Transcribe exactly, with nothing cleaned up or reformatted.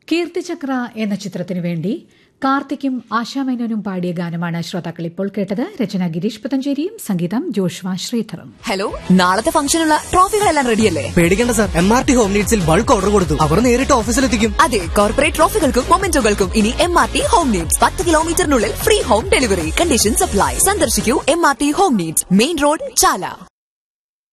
കീർത്തിചക്ര എന്ന ചിത്രത്തിനു വേണ്ടി കാർത്തിക്കും ആശാമേനോനും പാടിയ ഗാനമാണ് ശ്രോതാക്കൾ ഇപ്പോൾ കേട്ടത്. രചന ഗിരീഷ് പതഞ്ചേരിയും സംഗീതം ജോഷ്വ ശ്രീധറും. ഹലോ, നാളത്തെ ഫംഗ്ഷനുള്ള ട്രോഫികളെല്ലാം റെഡിയല്ലേ? പേടിക്കേണ്ട sir, M R T home നീഡ്സിൽ bulk order കൊടുത്തു. അവർ നേരിട്ട് ഓഫീസിലെത്തിക്കും. അതെ, കോർപ്പറേറ്റ് ട്രോഫികൾക്കും മൊമെന്റോകൾക്കും ഇനി M R T home needs. പത്ത് കിലോമീറ്ററിനുള്ളിൽ free home delivery. Condition supply. സന്ദർശിക്കൂ M R T home needs, main road, ചാല.